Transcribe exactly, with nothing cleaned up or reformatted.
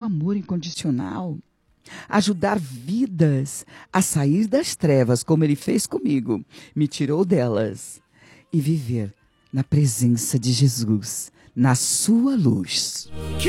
amor incondicional, ajudar vidas a sair das trevas, como Ele fez comigo, me tirou delas, e viver na presença de Jesus, na sua luz.